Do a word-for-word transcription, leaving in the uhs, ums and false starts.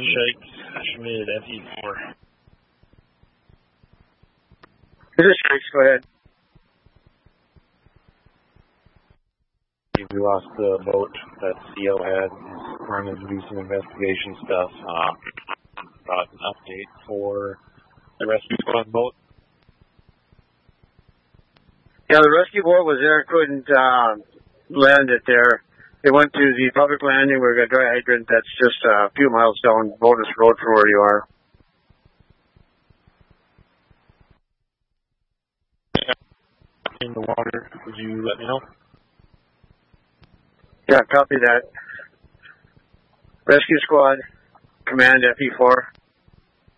Shake, Schmidt, F E four. This is Shakes, go ahead. We lost the boat that C O had. We're going to do some investigation stuff. Uh, got an update for the rescue squad boat. Yeah, the rescue boat was there, couldn't uh, land it there. They went to the public landing where we got a dry hydrant that's just a few miles down Bonus Road from where you are. In the water, would you let me know? Yeah, copy that. Rescue squad, command F E four.